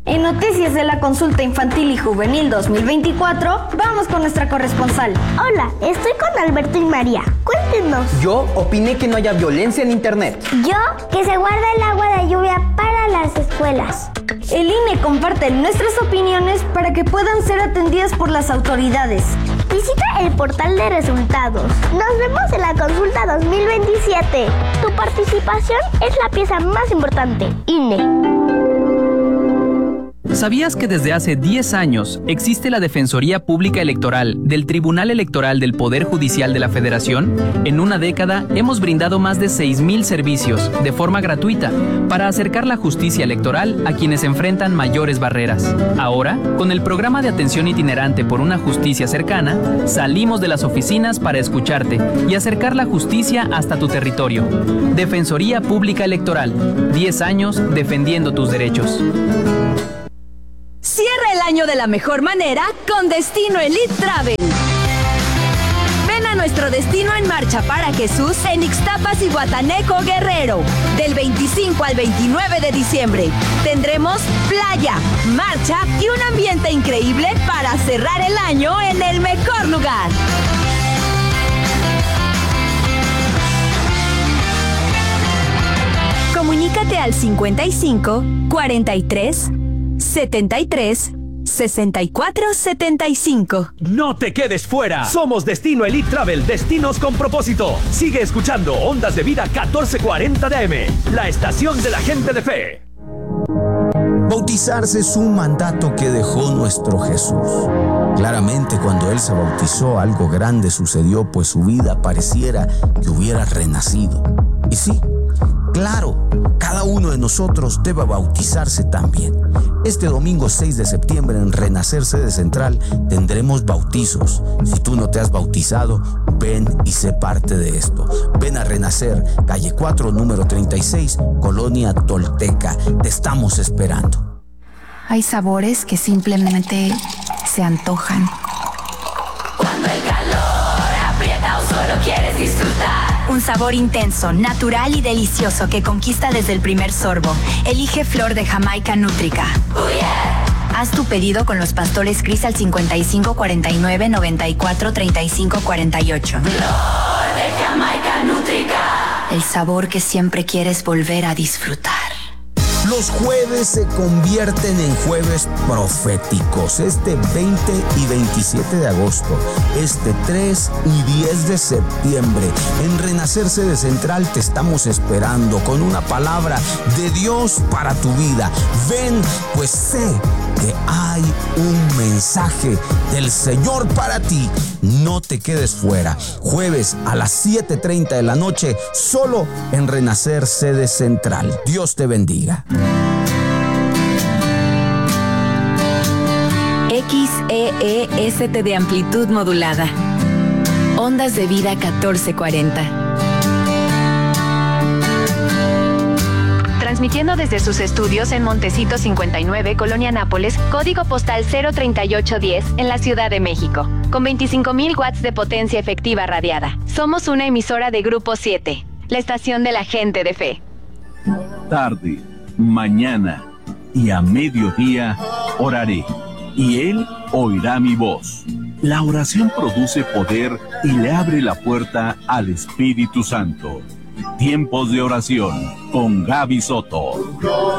En noticias de la consulta infantil y juvenil 2024, vamos con nuestra corresponsal. Hola, estoy con Alberto y María. Cuéntenos. Yo opiné que no haya violencia en internet. Yo, que se guarda el agua de lluvia para las escuelas. El INE comparte nuestras opiniones para que puedan ser atendidas por las autoridades. Visita el portal de resultados. Nos vemos en la consulta 2027. Tu participación es la pieza más importante. INE. ¿Sabías que desde hace 10 años existe la Defensoría Pública Electoral del Tribunal Electoral del Poder Judicial de la Federación? En una década hemos brindado más de 6,000 servicios de forma gratuita para acercar la justicia electoral a quienes enfrentan mayores barreras. Ahora, con el programa de atención itinerante por una justicia cercana, salimos de las oficinas para escucharte y acercar la justicia hasta tu territorio. Defensoría Pública Electoral, 10 años defendiendo tus derechos. Cierra el año de la mejor manera con Destino Elite Travel. Ven a nuestro Destino en Marcha para Jesús en Ixtapas y Guataneco, Guerrero. Del 25 al 29 de diciembre tendremos playa, marcha y un ambiente increíble para cerrar el año en el mejor lugar. Comunícate al 55 43 73 64 75. ¡No te quedes fuera! Somos Destino Elite Travel, destinos con propósito. Sigue escuchando Ondas de Vida 1440 de AM, la estación de la gente de fe. Bautizarse es un mandato que dejó nuestro Jesús. Claramente, cuando Él se bautizó, algo grande sucedió, pues su vida pareciera que hubiera renacido. Y sí, claro, cada uno de nosotros debe bautizarse también. Este domingo 6 de septiembre en Renacer Sede Central tendremos bautizos. Si tú no te has bautizado, ven y sé parte de esto. Ven a Renacer, calle 4, número 36, Colonia Tolteca. Te estamos esperando. Hay sabores que simplemente se antojan. Cuando el calor aprieta o solo quieres disfrutar. Un sabor intenso, natural y delicioso que conquista desde el primer sorbo. Elige Flor de Jamaica Nútrica. Oh yeah. Haz tu pedido con los pastores Cris al 55 49 94 35 48. Flor de Jamaica Nútrica. El sabor que siempre quieres volver a disfrutar. Los jueves se convierten en jueves proféticos. Este 20 y 27 de agosto, este 3 y 10 de septiembre, en Renacer Sede Central te estamos esperando con una palabra de Dios para tu vida. Ven, pues sé que hay un mensaje del Señor para ti. No te quedes fuera. Jueves a las 7:30 de la noche, solo en Renacer Sede Central. Dios te bendiga. XEEST de amplitud modulada. Ondas de Vida 1440. Transmitiendo desde sus estudios en Montecito 59, Colonia Nápoles, código postal 03810, en la Ciudad de México, con 25,000 watts de potencia efectiva radiada. Somos una emisora de Grupo 7, la estación de la gente de fe. Tarde, mañana y a mediodía oraré, y Él oirá mi voz. La oración produce poder y le abre la puerta al Espíritu Santo. Tiempos de oración con Gaby Soto.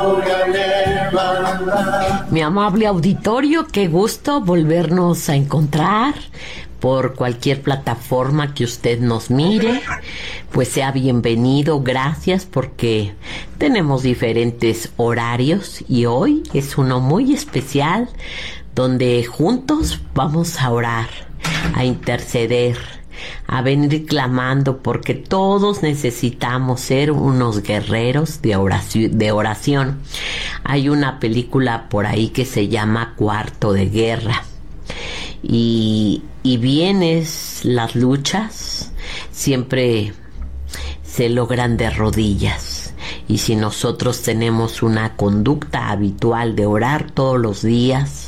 Mi amable auditorio, qué gusto volvernos a encontrar por cualquier plataforma que usted nos mire. Pues sea bienvenido, gracias, porque tenemos diferentes horarios y hoy es uno muy especial donde juntos vamos a orar, a interceder, a venir clamando, porque todos necesitamos ser unos guerreros de oración. Hay una película por ahí que se llama Cuarto de Guerra, y vienes, las luchas siempre se logran de rodillas, y si nosotros tenemos una conducta habitual de orar todos los días,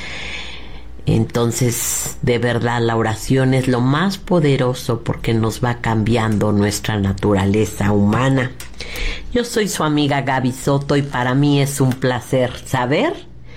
entonces de verdad la oración es lo más poderoso, porque nos va cambiando nuestra naturaleza humana. Yo soy su amiga Gaby Soto y para mí es un placer saber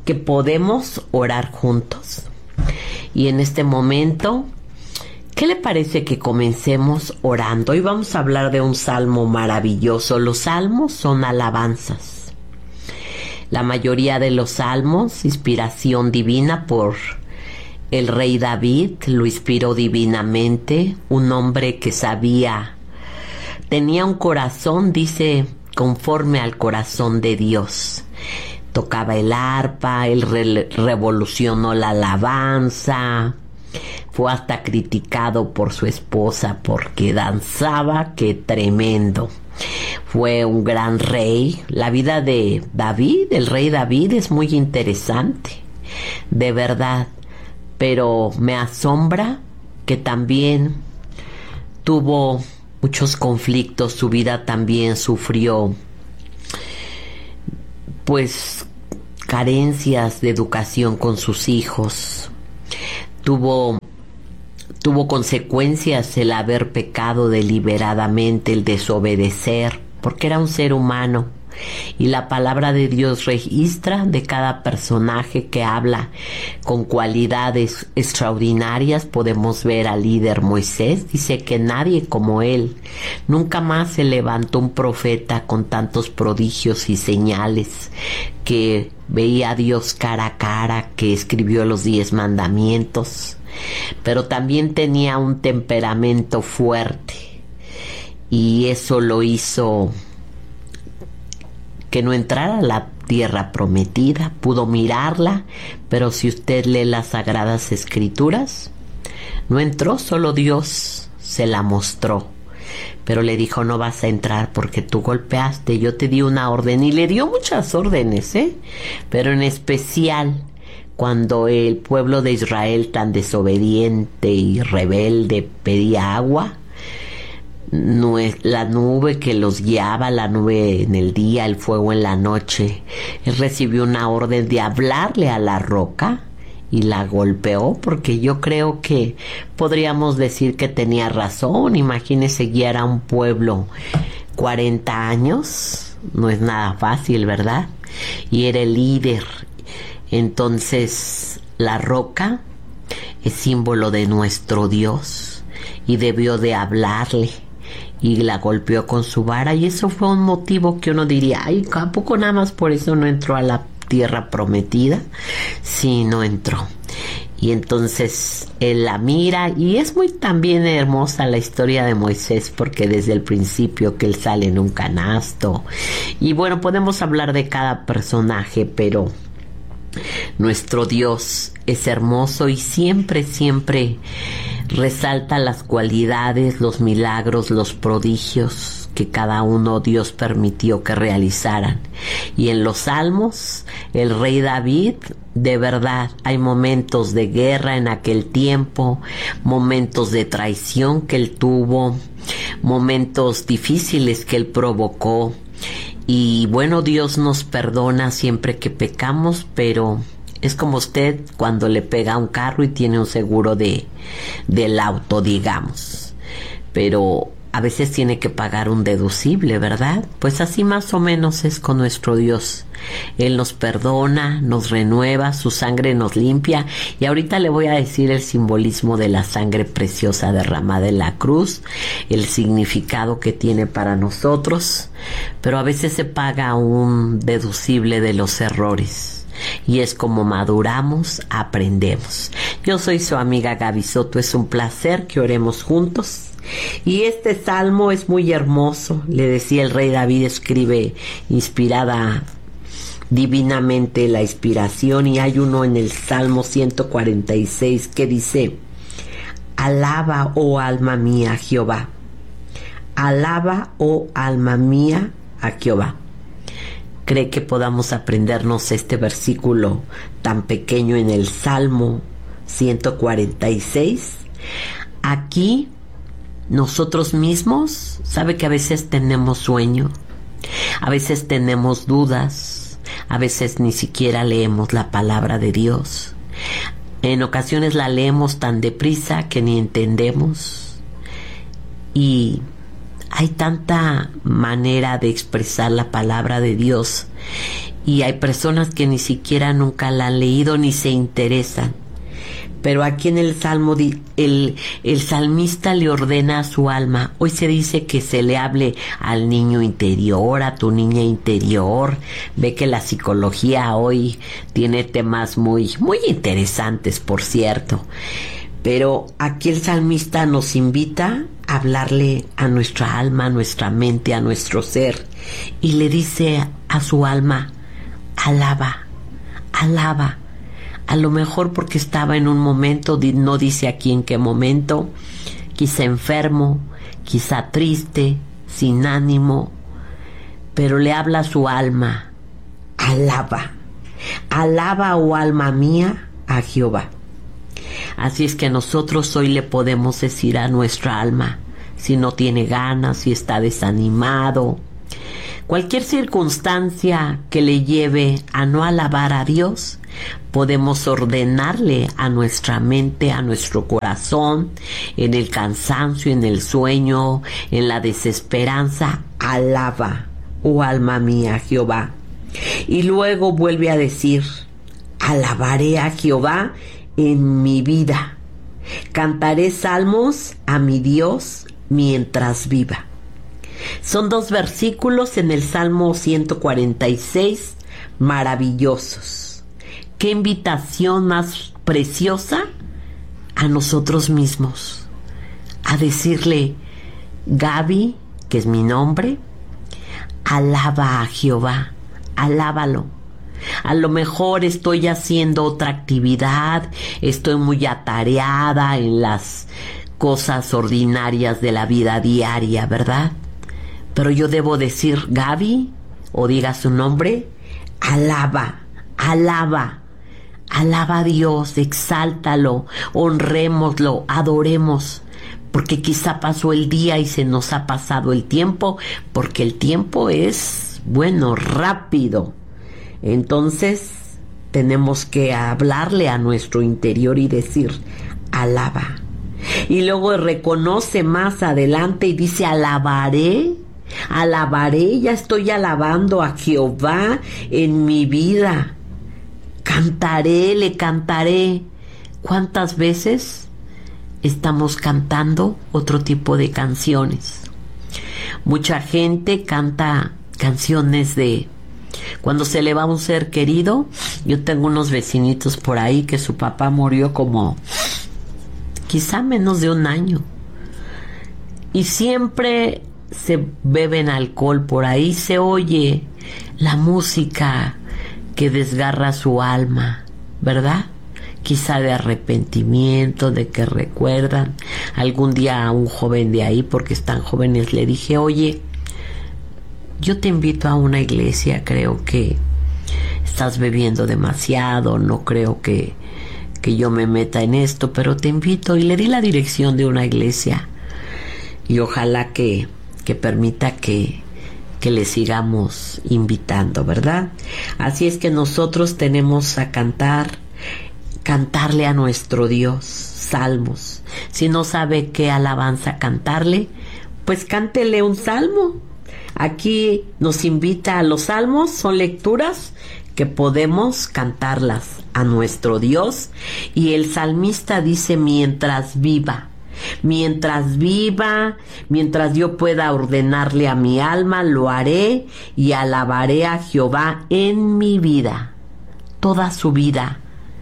que podemos orar juntos. Y en este momento, ¿qué le parece que comencemos orando? Hoy vamos a hablar de un salmo maravilloso. Los salmos son alabanzas. La mayoría de los salmos, inspiración divina por el rey David, lo inspiró divinamente, un hombre que tenía un corazón, dice, conforme al corazón de Dios. Tocaba el arpa, él revolucionó la alabanza, fue hasta criticado por su esposa porque danzaba, ¡qué tremendo! Fue un gran rey. La vida de David, el rey David, es muy interesante, de verdad, pero me asombra que también tuvo muchos conflictos, su vida también sufrió pues carencias de educación con sus hijos, tuvo consecuencias el haber pecado deliberadamente, el desobedecer, porque era un ser humano. Y la palabra de Dios registra de cada personaje que habla con cualidades extraordinarias. Podemos ver al líder Moisés, dice que nadie como él. Nunca más se levantó un profeta con tantos prodigios y señales, que veía a Dios cara a cara, que escribió los 10 mandamientos, pero también tenía un temperamento fuerte, y eso lo hizo que no entrara a la tierra prometida. Pudo mirarla, pero si usted lee las Sagradas Escrituras, no entró, solo Dios se la mostró. Pero le dijo, no vas a entrar porque tú golpeaste, yo te di una orden. Y le dio muchas órdenes, pero en especial cuando el pueblo de Israel, tan desobediente y rebelde, pedía agua, la nube que los guiaba, la nube en el día, el fuego en la noche, él recibió una orden de hablarle a la roca y la golpeó, porque yo creo que podríamos decir que tenía razón. Imagínese guiar a un pueblo 40 años, no es nada fácil, ¿verdad? Y era el líder. Entonces la roca es símbolo de nuestro Dios y debió de hablarle, y la golpeó con su vara, y eso fue un motivo que uno diría, ay, ¿a poco nada más por eso no entró a la tierra prometida? Sí, no entró. Y entonces él la mira, y es muy también hermosa la historia de Moisés, porque desde el principio que él sale en un canasto, y bueno, podemos hablar de cada personaje, pero nuestro Dios es hermoso y siempre resalta las cualidades, los milagros, los prodigios que cada uno Dios permitió que realizaran. Y en los salmos, el rey David, de verdad, hay momentos de guerra en aquel tiempo, momentos de traición que él tuvo, momentos difíciles que él provocó. Y bueno, Dios nos perdona siempre que pecamos, pero es como usted cuando le pega a un carro y tiene un seguro del auto, digamos. Pero a veces tiene que pagar un deducible, ¿verdad? Pues así más o menos es con nuestro Dios. Él nos perdona, nos renueva, su sangre nos limpia. Y ahorita le voy a decir el simbolismo de la sangre preciosa derramada en la cruz, el significado que tiene para nosotros. Pero a veces se paga un deducible de los errores. Y es como maduramos, aprendemos. Yo soy su amiga Gaby Soto, es un placer que oremos juntos. Y este salmo es muy hermoso. Le decía, el rey David escribe inspirada divinamente la inspiración, y hay uno en el Salmo 146 que dice: alaba, oh alma mía, a Jehová. Alaba, oh alma mía, a Jehová. ¿Cree que podamos aprendernos este versículo tan pequeño en el Salmo 146? Aquí nosotros mismos, sabe que a veces tenemos sueño, a veces tenemos dudas, a veces ni siquiera leemos la palabra de Dios. En ocasiones la leemos tan deprisa que ni entendemos. Y hay tanta manera de expresar la palabra de Dios, y hay personas que ni siquiera nunca la han leído ni se interesan. Pero aquí en el Salmo, el salmista le ordena a su alma. Hoy se dice que se le hable al niño interior, a tu niña interior. Ve que la psicología hoy tiene temas muy, muy interesantes, por cierto. Pero aquí el salmista nos invita a hablarle a nuestra alma, a nuestra mente, a nuestro ser. Y le dice a su alma, alaba, alaba. A lo mejor porque estaba en un momento, no dice aquí en qué momento, quizá enfermo, quizá triste, sin ánimo, pero le habla a su alma, alaba, alaba, oh alma mía, a Jehová. Así es que nosotros hoy le podemos decir a nuestra alma, si no tiene ganas, si está desanimado, cualquier circunstancia que le lleve a no alabar a Dios, podemos ordenarle a nuestra mente, a nuestro corazón, en el cansancio, en el sueño, en la desesperanza, alaba, oh alma mía, Jehová. Y luego vuelve a decir, alabaré a Jehová en mi vida, cantaré salmos a mi Dios mientras viva. Son 2 versículos en el Salmo 146, maravillosos. Qué invitación más preciosa a nosotros mismos, a decirle, Gaby, que es mi nombre, alaba a Jehová, alábalo. A lo mejor estoy haciendo otra actividad, estoy muy atareada en las cosas ordinarias de la vida diaria, ¿verdad? Pero yo debo decir, Gaby, o diga su nombre, alaba, alaba, alaba a Dios, exáltalo, honrémoslo, adoremos, porque quizá pasó el día y se nos ha pasado el tiempo, porque el tiempo es, bueno, rápido. Entonces, tenemos que hablarle a nuestro interior y decir, alaba. Y luego reconoce más adelante y dice, alabaré, alabaré, ya estoy alabando a Jehová en mi vida. Cantaré, le cantaré. ¿Cuántas veces estamos cantando otro tipo de canciones? Mucha gente canta canciones de cuando se le va un ser querido. Yo tengo unos vecinitos por ahí que su papá murió como quizá menos de 1 año. Y siempre se beben alcohol por ahí, se oye la música que desgarra su alma, ¿verdad? Quizá de arrepentimiento, de que recuerdan. Algún día a un joven de ahí, porque están jóvenes, le dije, oye, yo te invito a una iglesia, creo que estás bebiendo demasiado, no creo que yo me meta en esto, pero te invito, y le di la dirección de una iglesia, y ojalá que permita que le sigamos invitando, ¿verdad? Así es que nosotros tenemos a cantarle a nuestro Dios, salmos. Si no sabe qué alabanza cantarle, pues cántele un salmo. Aquí nos invita a los salmos, son lecturas que podemos cantarlas a nuestro Dios, y el salmista dice, mientras viva, mientras yo pueda ordenarle a mi alma, lo haré y alabaré a Jehová en mi vida, toda su vida.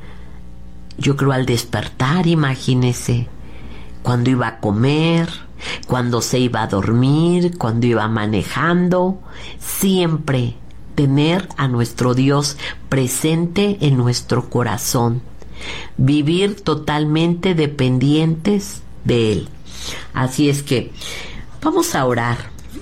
Yo creo al despertar, imagínese, cuando iba a comer, cuando se iba a dormir, cuando iba manejando, siempre tener a nuestro Dios presente en nuestro corazón, vivir totalmente dependientes de Él. Así es que vamos a orar.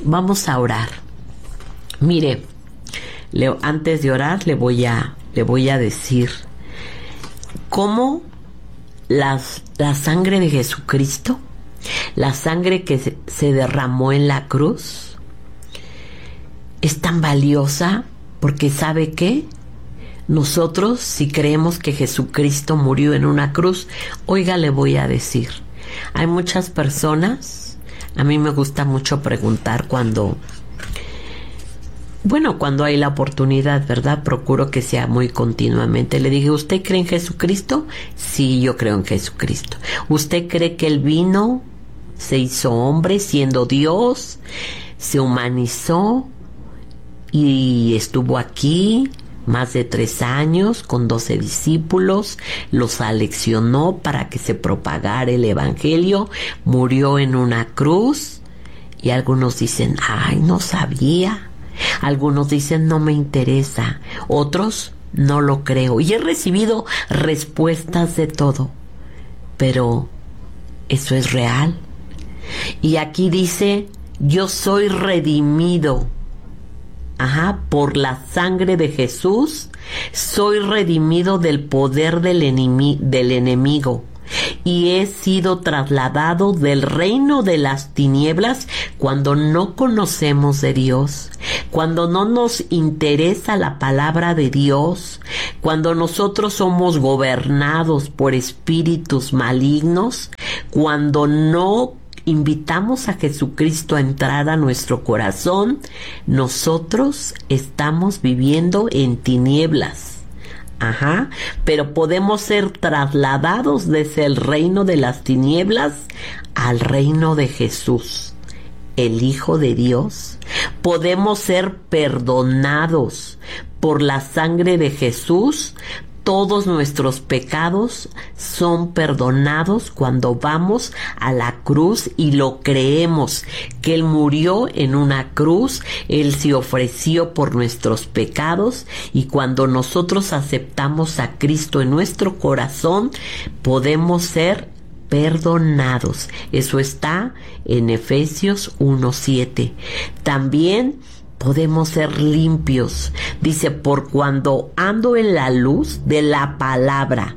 Mire, antes de orar le voy a decir cómo la sangre de Jesucristo, la sangre que se derramó en la cruz, es tan valiosa, porque ¿sabe qué? Nosotros, si creemos que Jesucristo murió en una cruz, oiga, le voy a decir, hay muchas personas, a mí me gusta mucho preguntar cuando bueno, cuando hay la oportunidad, ¿verdad? Procuro que sea muy continuamente. Le dije, ¿usted cree en Jesucristo? Sí, yo creo en Jesucristo. ¿Usted cree que Él vino, se hizo hombre siendo Dios, se humanizó y estuvo aquí más de 3 años con 12 discípulos, los aleccionó para que se propagara el evangelio, murió en una cruz? Y algunos dicen, ay, no sabía. Algunos dicen, no me interesa. Otros, no lo creo. Y he recibido respuestas de todo. Pero eso es real. Y aquí dice, yo soy redimido. Por la sangre de Jesús. Soy redimido del poder del enemigo. Y he sido trasladado del reino de las tinieblas cuando no conocemos de Dios, cuando no nos interesa la palabra de Dios, cuando nosotros somos gobernados por espíritus malignos, cuando no invitamos a Jesucristo a entrar a nuestro corazón, nosotros estamos viviendo en tinieblas. Pero podemos ser trasladados desde el reino de las tinieblas al reino de Jesús, el Hijo de Dios. Podemos ser perdonados por la sangre de Jesús. Todos nuestros pecados son perdonados cuando vamos a la cruz y lo creemos, que Él murió en una cruz, Él se ofreció por nuestros pecados, y cuando nosotros aceptamos a Cristo en nuestro corazón, podemos ser perdonados. Eso está en Efesios 1:7. También podemos ser limpios. Dice, por cuando ando en la luz de la palabra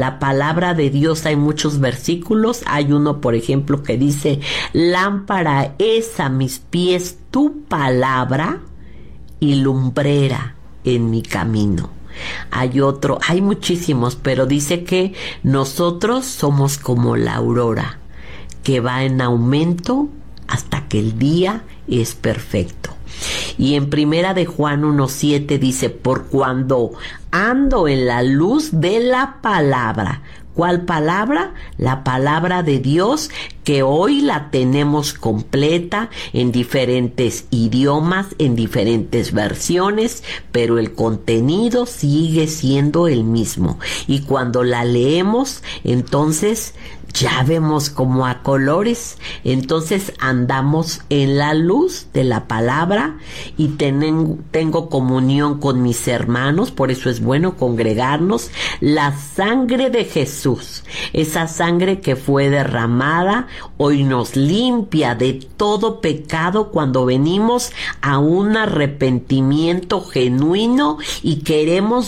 de Dios. Hay muchos versículos. Hay uno, por ejemplo, que dice, lámpara es a mis pies tu palabra y lumbrera en mi camino. Hay otro, hay muchísimos, pero dice que nosotros somos como la aurora, que va en aumento hasta que el día es perfecto. Y en Primera de Juan 1:7 dice, por cuando ando en la luz de la palabra. ¿Cuál palabra? La palabra de Dios, que hoy la tenemos completa en diferentes idiomas, en diferentes versiones, pero el contenido sigue siendo el mismo. Y cuando la leemos, entonces ya vemos como a colores. Entonces andamos en la luz de la palabra y tengo comunión con mis hermanos. Por eso es bueno congregarnos. La sangre de Jesús, esa sangre que fue derramada, hoy nos limpia de todo pecado cuando venimos a un arrepentimiento genuino y queremos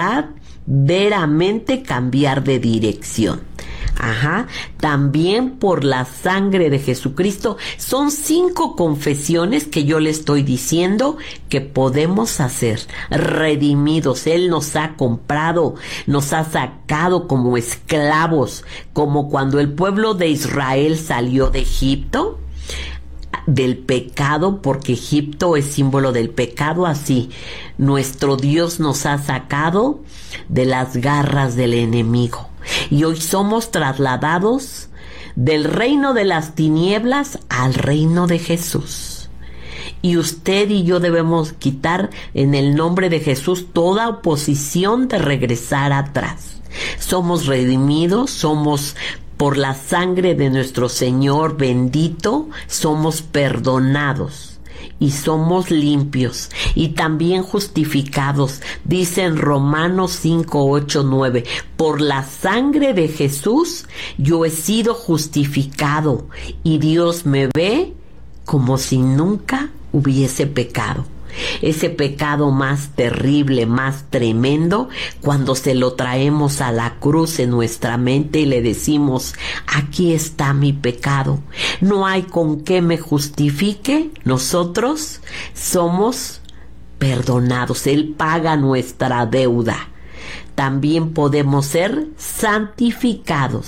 verdaderamente cambiar de dirección. También por la sangre de Jesucristo. Son 5 confesiones que yo le estoy diciendo que podemos hacer. Redimidos. Él nos ha comprado, nos ha sacado como esclavos, como cuando el pueblo de Israel salió de Egipto, del pecado, porque Egipto es símbolo del pecado. Así nuestro Dios nos ha sacado de las garras del enemigo. Y hoy somos trasladados del reino de las tinieblas al reino de Jesús. Y usted y yo debemos quitar en el nombre de Jesús toda oposición de regresar atrás. Somos redimidos, somos por la sangre de nuestro Señor bendito, somos perdonados. Y somos limpios y también justificados. Dice en Romanos 5, 8, 9, por la sangre de Jesús yo he sido justificado y Dios me ve como si nunca hubiese pecado. Ese pecado más terrible, más tremendo, cuando se lo traemos a la cruz en nuestra mente y le decimos, aquí está mi pecado, no hay con qué me justifique, nosotros somos perdonados. Él paga nuestra deuda. También podemos ser santificados.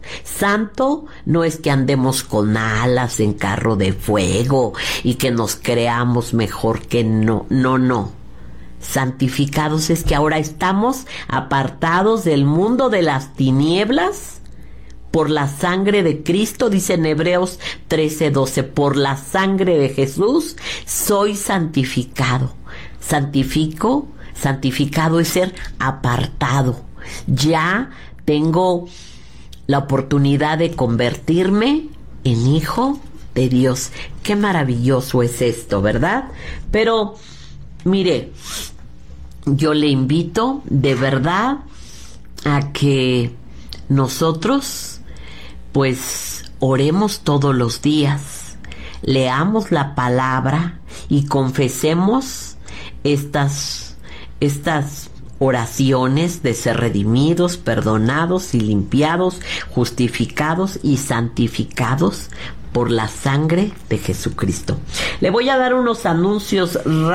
Santo no es que andemos con alas en carro de fuego y que nos creamos mejor que no. Santificados es que ahora estamos apartados del mundo de las tinieblas por la sangre de Cristo, dice en Hebreos 13:12, por la sangre de Jesús soy santificado. Santificado es ser apartado. Ya tengo la oportunidad de convertirme en hijo de Dios. Qué maravilloso es esto, ¿verdad? Pero mire, yo le invito de verdad a que nosotros pues oremos todos los días, leamos la palabra y confesemos estas oraciones de ser redimidos, perdonados y limpiados, justificados y santificados por la sangre de Jesucristo. Le voy a dar unos anuncios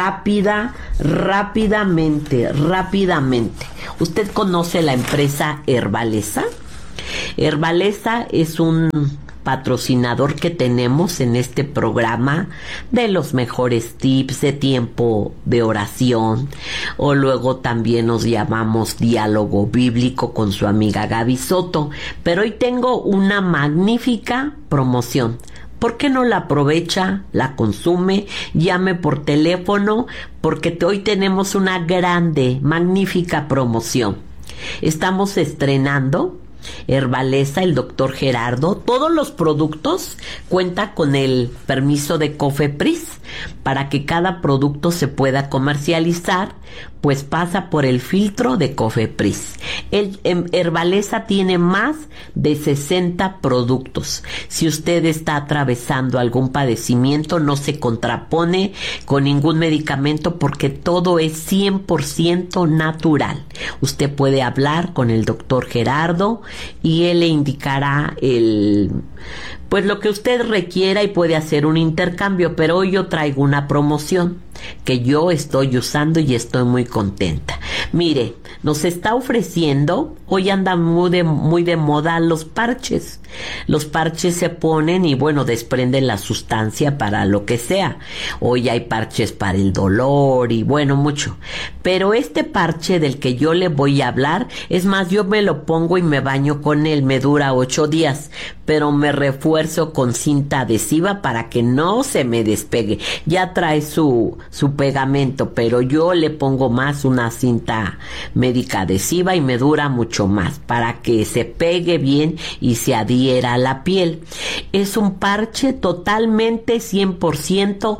rápidamente. ¿Usted conoce la empresa Herbaleza? Herbaleza es un patrocinador que tenemos en este programa de los mejores tips de tiempo de oración, o luego también nos llamamos Diálogo Bíblico con su amiga Gaby Soto. Pero hoy tengo una magnífica promoción. ¿Por qué no la aprovecha, la consume? Llame por teléfono, porque hoy tenemos una magnífica promoción. Estamos estrenando Herbaleza, el doctor Gerardo. Todos los productos cuentan con el permiso de COFEPRIS para que cada producto se pueda comercializar, pues pasa por el filtro de COFEPRIS. Herbaleza tiene más de 60 productos. Si usted está atravesando algún padecimiento, no se contrapone con ningún medicamento porque todo es 100% natural. Usted puede hablar con el doctor Gerardo y él le indicará pues lo que usted requiera y puede hacer un intercambio. Pero hoy yo traigo una promoción que yo estoy usando y estoy muy contenta. Mire, nos está ofreciendo, hoy andan muy de moda los parches. Los parches se ponen y bueno, desprenden la sustancia para lo que sea. Hoy hay parches para el dolor y bueno, mucho. Pero este parche del que yo le voy a hablar, es más, yo me lo pongo y me baño con él, me dura 8 días, pero me refuerzo con cinta adhesiva para que no se me despegue. Ya trae su pegamento, pero yo le pongo más una cinta médica adhesiva y me dura mucho más para que se pegue bien y se adhiera a la piel. Es un parche totalmente 100%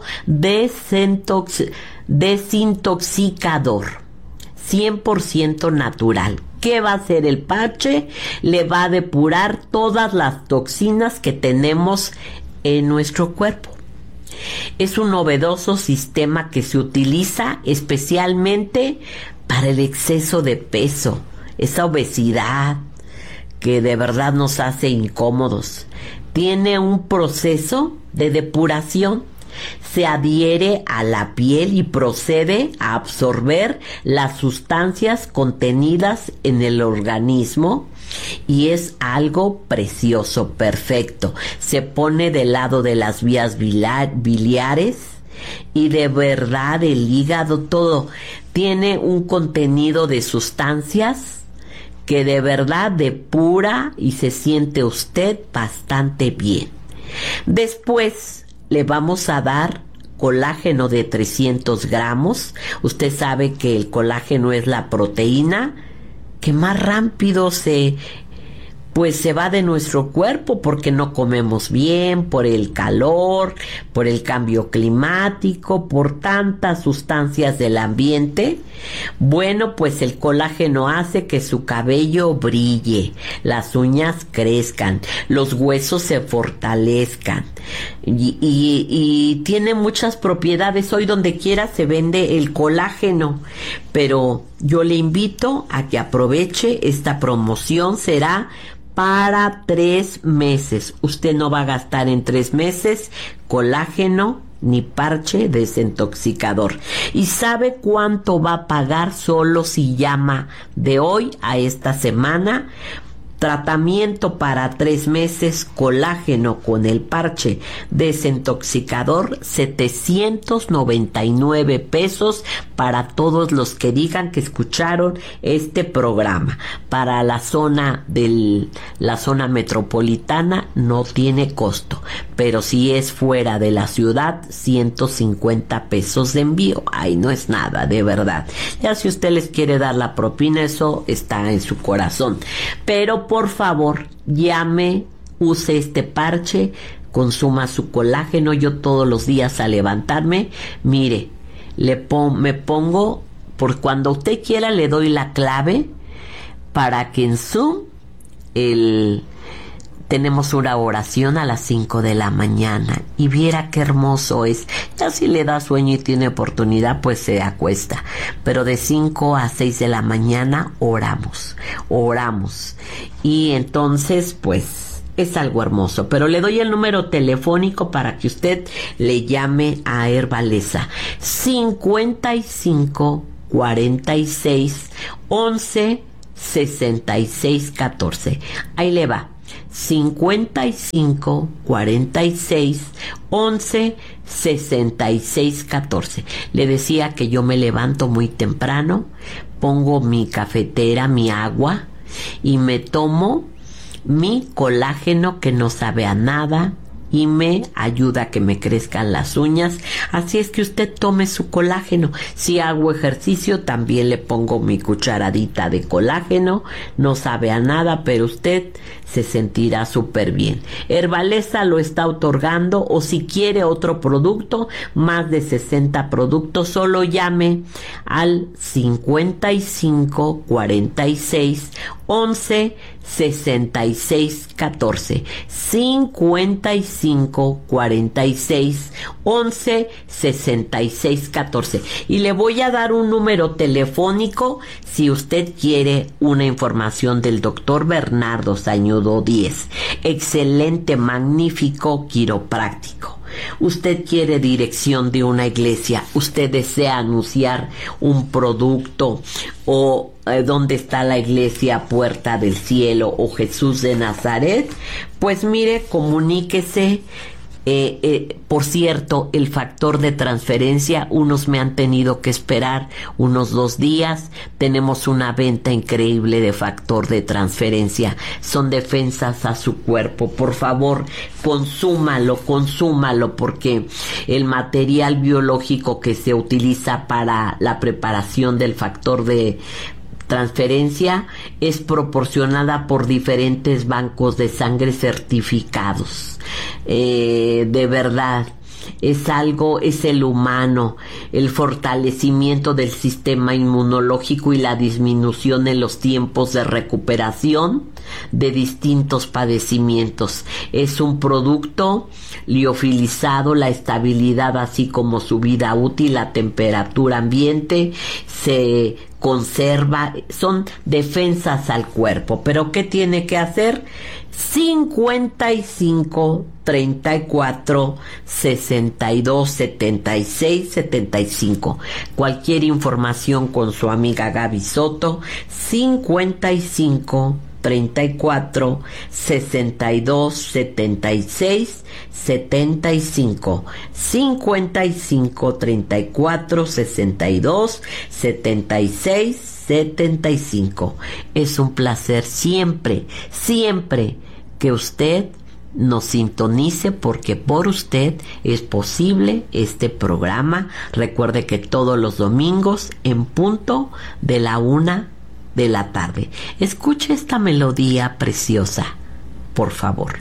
desintoxicador, 100% natural. ¿Qué va a hacer el parche? Le va a depurar todas las toxinas que tenemos en nuestro cuerpo. Es un novedoso sistema que se utiliza especialmente para el exceso de peso, esa obesidad que de verdad nos hace incómodos. Tiene un proceso de depuración. Se adhiere a la piel y procede a absorber las sustancias contenidas en el organismo, y es algo precioso, perfecto. Se pone del lado de las vías biliares y de verdad el hígado, todo tiene un contenido de sustancias que de verdad depura y se siente usted bastante bien. Después le vamos a dar colágeno de 300 gramos. Usted sabe que el colágeno es la proteína que más rápido se va de nuestro cuerpo porque no comemos bien, por el calor, por el cambio climático, por tantas sustancias del ambiente. Bueno, pues el colágeno hace que su cabello brille, las uñas crezcan, los huesos se fortalezcan y tiene muchas propiedades. Hoy donde quiera se vende el colágeno, pero yo le invito a que aproveche esta promoción. Será para 3 meses. Usted no va a gastar en 3 meses colágeno ni parche desintoxicador. ¿Y sabe cuánto va a pagar solo si llama de hoy a esta semana? Tratamiento para 3 meses, colágeno con el parche desintoxicador, 799 pesos para todos los que digan que escucharon este programa. Para la zona metropolitana no tiene costo, pero si es fuera de la ciudad, 150 pesos de envío. Ay, no es nada, de verdad. Ya si usted les quiere dar la propina, eso está en su corazón. Pero por favor, llame, use este parche, consuma su colágeno. Yo todos los días al levantarme, mire, me pongo, por cuando usted quiera le doy la clave para que en Zoom tenemos una oración a las 5 de la mañana y viera qué hermoso es. Ya si le da sueño y tiene oportunidad, pues se acuesta, pero de 5 a 6 de la mañana oramos y entonces pues es algo hermoso. Pero le doy el número telefónico para que usted le llame a Herbaleza: 55 46 11 66 14. Ahí le va: 55 46 11 66 14. Le decía que yo me levanto muy temprano, pongo mi cafetera, mi agua y me tomo mi colágeno que no sabe a nada y me ayuda a que me crezcan las uñas. Así es que usted tome su colágeno. Si hago ejercicio, también le pongo mi cucharadita de colágeno. No sabe a nada, pero usted se sentirá súper bien. Herbaleza lo está otorgando, o si quiere otro producto, más de 60 productos, solo llame al 55 46 11 66 14. 55 46 11 66 14. Y le voy a dar un número telefónico si usted quiere una información del doctor Bernardo Sañudo Díez. Excelente, magnífico quiropráctico. Usted quiere dirección de una iglesia, usted desea anunciar un producto, o dónde está la iglesia Puerta del Cielo o Jesús de Nazaret, pues mire, comuníquese. Por cierto, el factor de transferencia, unos me han tenido que esperar unos 2 días. Tenemos una venta increíble de factor de transferencia. Son defensas a su cuerpo. Por favor, consúmalo, porque el material biológico que se utiliza para la preparación del factor de transferencia es proporcionada por diferentes bancos de sangre certificados. De verdad, es el humano, el fortalecimiento del sistema inmunológico y la disminución en los tiempos de recuperación de distintos padecimientos. Es un producto liofilizado, la estabilidad así como su vida útil, la temperatura ambiente se conserva, son defensas al cuerpo. Pero ¿qué tiene que hacer? 55 34 62 76 75. Cualquier información con su amiga Gaby Soto. 55 34 62 76 75. 55 34 62 76 75. Es un placer siempre que usted nos sintonice, porque por usted es posible este programa. Recuerde que todos los domingos en punto de la 1 de la tarde. Escuche esta melodía preciosa, por favor.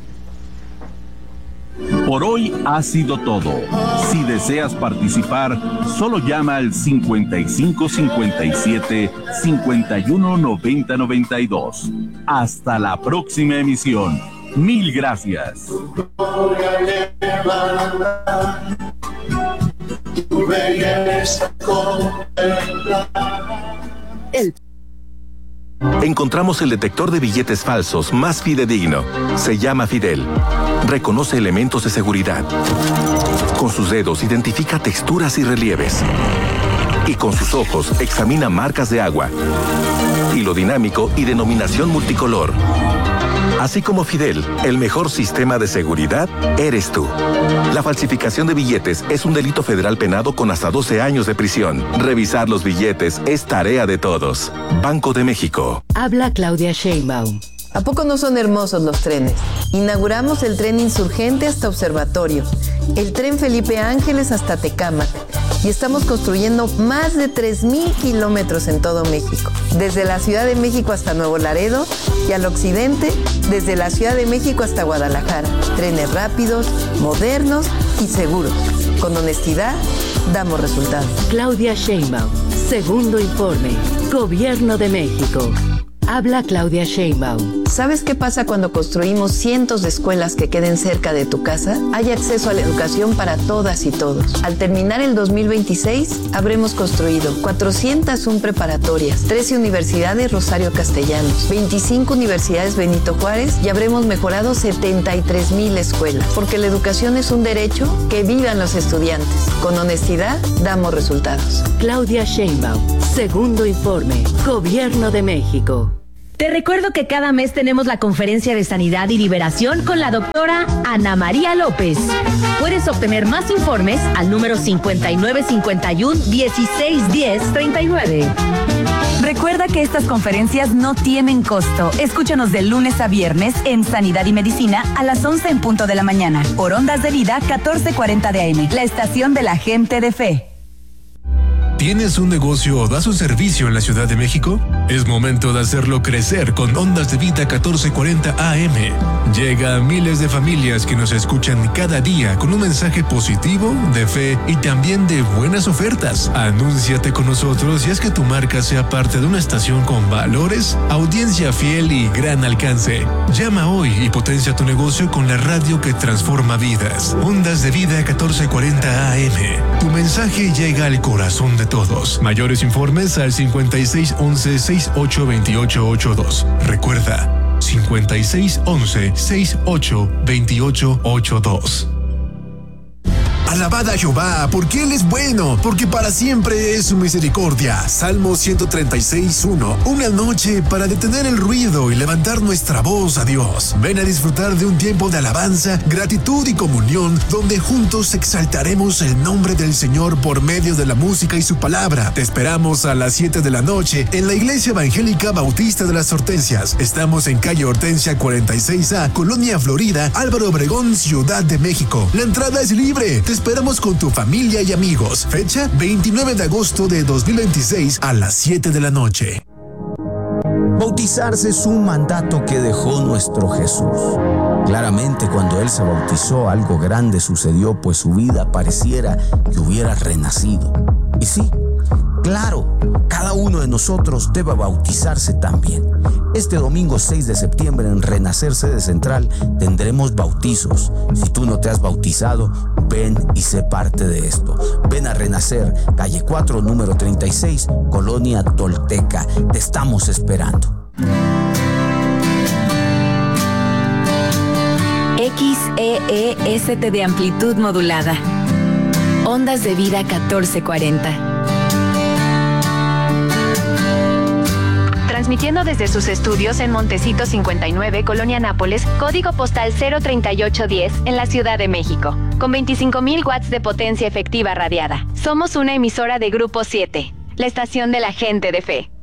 Por hoy ha sido todo. Si deseas participar, solo llama al 55 57 51 90 92. Hasta la próxima emisión. Mil gracias. Encontramos el detector de billetes falsos más fidedigno. Se llama Fidel. Reconoce elementos de seguridad. Con sus dedos identifica texturas y relieves. Y con sus ojos examina marcas de agua. hilo dinámico y denominación multicolor. Así como Fidel, el mejor sistema de seguridad eres tú. La falsificación de billetes es un delito federal penado con hasta 12 años de prisión. Revisar los billetes es tarea de todos. Banco de México. Habla Claudia Sheinbaum. ¿A poco no son hermosos los trenes? Inauguramos el tren Insurgente hasta Observatorio, el tren Felipe Ángeles hasta Tecámac, y estamos construyendo más de 3,000 kilómetros en todo México, desde la Ciudad de México hasta Nuevo Laredo y al occidente, desde la Ciudad de México hasta Guadalajara. Trenes rápidos, modernos y seguros. Con honestidad, damos resultados. Claudia Sheinbaum, segundo informe, Gobierno de México. Habla Claudia Sheinbaum. ¿Sabes qué pasa cuando construimos cientos de escuelas que queden cerca de tu casa? Hay acceso a la educación para todas y todos. Al terminar el 2026, habremos construido 401 preparatorias, 13 universidades Rosario Castellanos, 25 universidades Benito Juárez y habremos mejorado 73,000 escuelas. Porque la educación es un derecho, que vivan los estudiantes. Con honestidad, damos resultados. Claudia Sheinbaum, segundo informe, Gobierno de México. Te recuerdo que cada mes tenemos la conferencia de Sanidad y Liberación con la doctora Ana María López. Puedes obtener más informes al número 5951-1610-39. Recuerda que estas conferencias no tienen costo. Escúchanos de lunes a viernes en Sanidad y Medicina a las 11 en punto de la mañana. Por Ondas de Vida 1440 de AM, la estación de la gente de fe. ¿Tienes un negocio o das un servicio en la Ciudad de México? Es momento de hacerlo crecer con Ondas de Vida 1440 AM. Llega a miles de familias que nos escuchan cada día con un mensaje positivo, de fe y también de buenas ofertas. Anúnciate con nosotros y haz que tu marca sea parte de una estación con valores, audiencia fiel y gran alcance. Llama hoy y potencia tu negocio con la radio que transforma vidas. Ondas de Vida 1440 AM. Tu mensaje llega al corazón de todos. Mayores informes al 5611-682882. Recuerda, 5611-682882. Alabad a Jehová, porque Él es bueno, porque para siempre es su misericordia. Salmo 136:1. Una noche para detener el ruido y levantar nuestra voz a Dios. Ven a disfrutar de un tiempo de alabanza, gratitud y comunión, donde juntos exaltaremos el nombre del Señor por medio de la música y su palabra. Te esperamos a las 7 de la noche en la Iglesia Evangélica Bautista de las Hortensias. Estamos en calle Hortensia 46A, Colonia Florida, Álvaro Obregón, Ciudad de México. La entrada es libre. Te esperamos con tu familia y amigos. Fecha 29 de agosto de 2026 a las 7 de la noche. Bautizarse es un mandato que dejó nuestro Jesús. Claramente, cuando Él se bautizó, algo grande sucedió, pues su vida pareciera que hubiera renacido. Y sí, claro, cada uno de nosotros debe bautizarse también. Este domingo 6 de septiembre en Renacer Sede Central tendremos bautizos. Si tú no te has bautizado, ven y sé parte de esto. Ven a Renacer, calle 4, número 36, Colonia Tolteca. Te estamos esperando. XEEST de amplitud modulada. Ondas de Vida 1440. Transmitiendo desde sus estudios en Montecito 59, Colonia Nápoles, código postal 03810, en la Ciudad de México, con 25,000 watts de potencia efectiva radiada. Somos una emisora de Grupo 7, la estación de la gente de fe.